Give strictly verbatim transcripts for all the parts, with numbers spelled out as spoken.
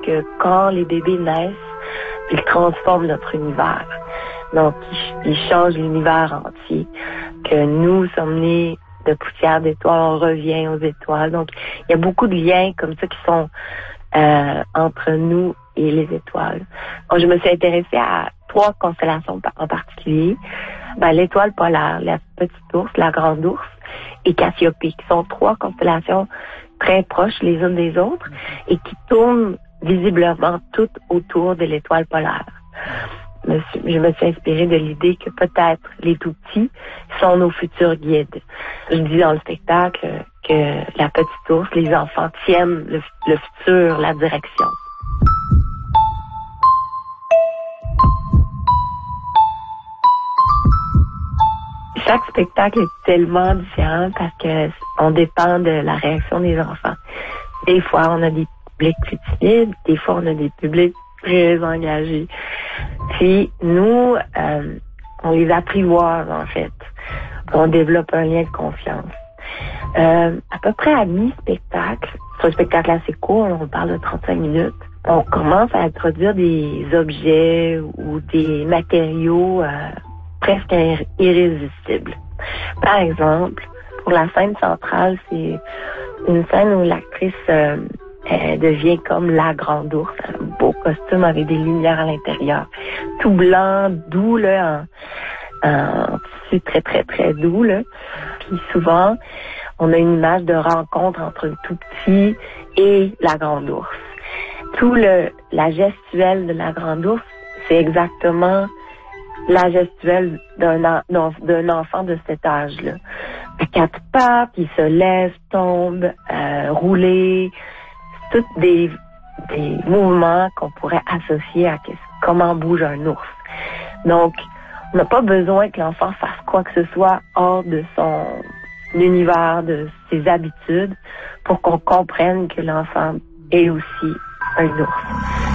que quand les bébés naissent, ils transforment notre univers. Donc, ils, ils changent l'univers entier. Que nous sommes nés de poussière d'étoiles, on revient aux étoiles. Donc, il y a beaucoup de liens comme ça qui sont euh, entre nous et les étoiles. Donc, je me suis intéressée à trois constellations en particulier. Ben, l'étoile polaire, la petite ours, la grande ours et Cassiopée, qui sont trois constellations très proches les unes des autres et qui tournent visiblement toutes autour de l'étoile polaire. Je me suis inspirée de l'idée que peut-être les tout-petits sont nos futurs guides. Je dis dans le spectacle que la petite ours, les enfants tiennent le, le futur, la direction. Chaque spectacle est tellement différent parce que on dépend de la réaction des enfants. Des fois, on a des publics plus timides, des fois, on a des publics très engagés. Puis, nous, euh, on les apprivoise, en fait. On développe un lien de confiance. Euh, à peu près à mi-spectacle, c'est un spectacle assez court, on parle de trente-cinq minutes, on commence à introduire des objets ou des matériaux euh, presque ir- irrésistibles. Par exemple, pour la scène centrale, c'est une scène où l'actrice euh, elle devient comme la grande ours, un beau costume avec des lumières à l'intérieur, tout blanc, doux, là, en, en tissu très, très, très doux, là. Puis souvent, on a une image de rencontre entre le tout petit et la grande ours. Tout le la gestuelle de la grande ours, c'est exactement la gestuelle d'un, d'un enfant de cet âge-là. À quatre pattes, il se lève, tombe, euh, rouler, tous des, des mouvements qu'on pourrait associer à comment bouge un ours. Donc, on n'a pas besoin que l'enfant fasse quoi que ce soit hors de son univers, de ses habitudes, pour qu'on comprenne que l'enfant est aussi un ours.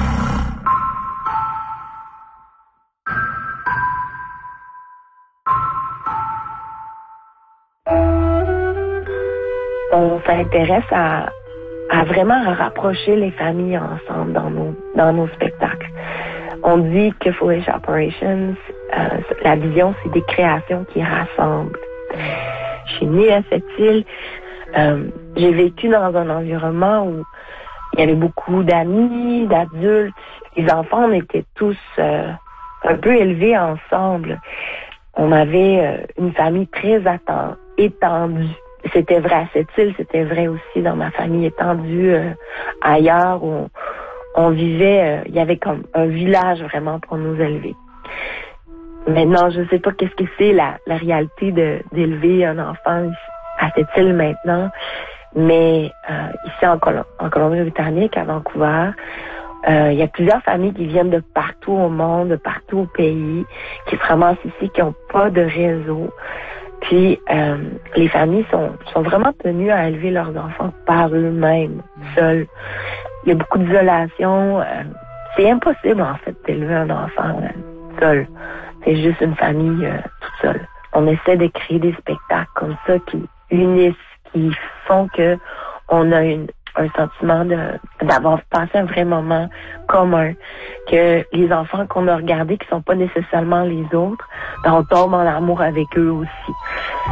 On s'intéresse à, à vraiment rapprocher les familles ensemble dans nos, dans nos spectacles. On dit que Foolish Operations, euh, la vision, c'est des créations qui rassemblent. Je suis née à cette île. Euh, j'ai vécu dans un environnement où il y avait beaucoup d'amis, d'adultes. Les enfants, on était tous euh, un peu élevés ensemble. On avait euh, une famille très atten- étendue. C'était vrai à cette île, c'était vrai aussi dans ma famille étendue euh, ailleurs où on, on vivait, euh, il y avait comme un village vraiment pour nous élever. Maintenant, je ne sais pas qu'est-ce que c'est la, la réalité de, d'élever un enfant à cette île maintenant, mais euh, ici en, Col- en Colombie-Britannique, à Vancouver, euh, il y a plusieurs familles qui viennent de partout au monde, de partout au pays, qui se ramassent ici, qui n'ont pas de réseau. Puis, euh, les familles sont, sont vraiment tenues à élever leurs enfants par eux-mêmes, seuls. Il y a beaucoup d'isolation. Euh, c'est impossible, en fait, d'élever un enfant euh, seul. C'est juste une famille euh, toute seule. On essaie de créer des spectacles comme ça qui unissent, qui font que on a une, un sentiment de d'avoir passé un vrai moment commun, que les enfants qu'on a regardés qui sont pas nécessairement les autres, ben on tombe en amour avec eux aussi.